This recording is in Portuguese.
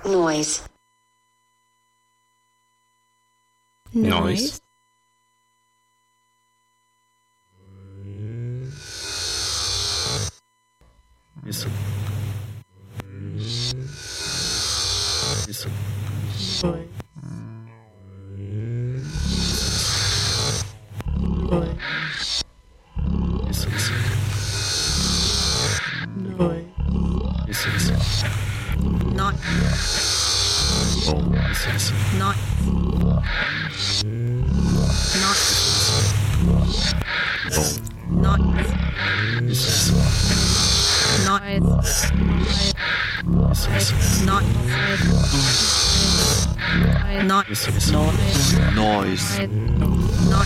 Noise. Noise. Isso. Isso. Isso, isso. Isso, isso. Not. Isso, isso. Not. Not. Not. Isso, isso. Not. Isso, isso. Not. Not. Isso, isso. Noise. Not.